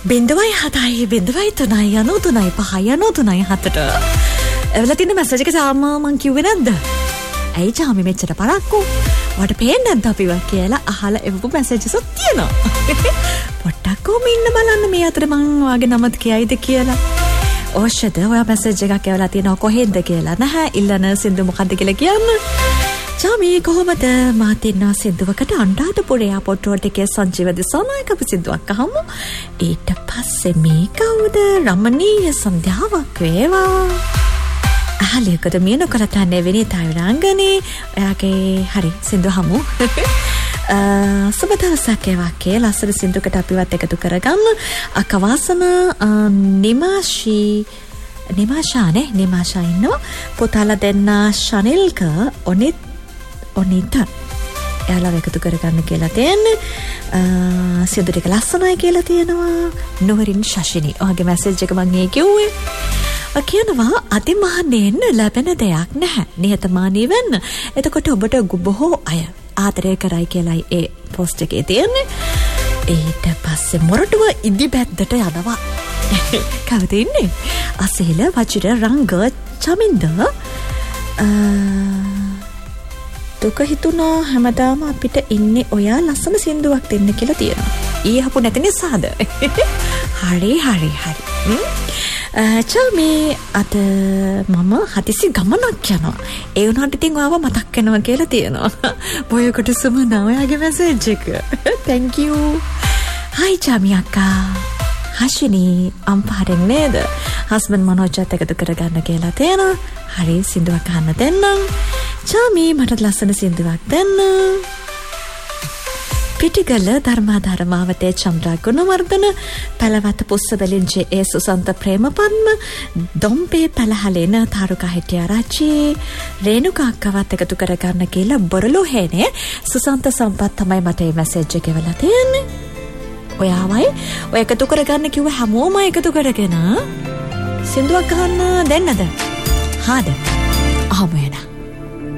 0.7 0.3 එවලා තියෙන මැසේජ් එක තාම මං කිව්වේ නැද්ද? ඇයි ජාමි මෙච්චර පරක්කු? ඔයාලට පේන්නේ නැද්ද අපිව කියලා අහලා එවපු මැසේජස් උත් තියෙනවා. පොඩ්ඩක් කොහොම ඉන්න බලන්න මේ අතර මං ඔයාගේ නමත් කියයිද කියලා. ඕෂද ඔයා මැසේජ් එකක් එවලා තියෙනවා කොහෙන්ද කියලා. නැහැ ඉල්ලන සින්දු මොකද්ද කියලා කියන්න. ජාමි කොහොමද මාත් ඉන්නවා සින්දුවකට අනුරාධපුර එයාපෝට් රෝඩ් එකේ සංජීව දිසානායක සින්දුවක් අහමු. ඊට පස්සේ මේ කවුද? රමණීය සන්ධ්‍යාවක් වේවා. අහලියකට මියන කරතන්නේ විනීතා විරාංගනේ. ඔයාගේ හරි සින්දු හමු. සුබ දවසක් වගේ ලස්සන සින්දුවකට අපිවත් එකතු කරගන්න. අකවාසන නිමාෂා ඉන්නවා. පුතාලා දෙන්න ශනිල්ක ඔනිත එයාලා එකතු කරගන්න කියලා තියෙන්නේ. සින්දු ටික ලස්සනයි කියලා තියෙනවා. නොවරින් ශෂිනි. ඔයාගේ මැසේජ් එක මම කිව්වේ. කියනවා අතිමහණයෙන් ලැබෙන දෙයක් නැහැ. නිහතමානී වෙන්න. එතකොට ඔබට බොහෝ අය ආදරය කරයි කියලායි ඒ පෝස්ට් එකේ තියෙන්නේ. ඊට පස්සේ මොරටුව ඉදිබැද්දට යනවා. කවුද ඉන්නේ? අසේල වජිර රංග චමින්ද දුක හිතුණා හැමදාම අපිට ඉන්නේ ඔයා ලස්සන සින්දුවක් දෙන්න කියලා තියෙනවා. ඊහපු නැති නිසාද? හරි. චල්මේ අද මම හදිසි ගමනක් යනවා. ඒ වුණාට ඉතින් ඔයාව මතක් වෙනවා කියලා තියෙනවා. බොයකට සුමනා ඔයාගේ මැසේජ් එක. thank you. hi චාමි අක්කා. හෂිනි අම්පාරෙන් නේද? හස්බන්ඩ් මනෝජත් එකතු කරගන්න කියලා තියෙනවා. හරි සින්දුවක් අහන්න දෙන්නම්. චාමි මට ලස්සන සින්දුවක් දෙන්න. පිටිගල ධර්මාධර්මාවතේ චම්රා ගුණවර්ධන පළවත පුස්සවලින් ජේ සුසන්ත ප්‍රේමපද්ම දොම්පේ පළහලෙන තාරුකා හිටියාරච්චි රේණුකා අක්කවත් එකතු කරගන්න කියලා බොරළු හේනේ සුසන්ත සම්පත් තමයි මට මේ මැසේජ් එක එවලා තියෙන්නේ. ඔයාවයි ඔය එකතු කරගන්න කිව්ව හැමෝම එකතු කරගෙන සින්දුවක් අහන්න දෙන්නද? හාද? අහමු.